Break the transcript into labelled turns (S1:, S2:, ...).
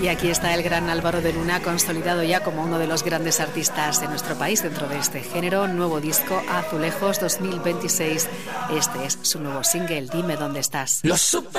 S1: Y aquí está el gran Álvaro de Luna, consolidado ya como uno de los grandes artistas de nuestro país dentro de este género. Nuevo disco, Azulejos 2026. Este es su nuevo single, Dime dónde estás.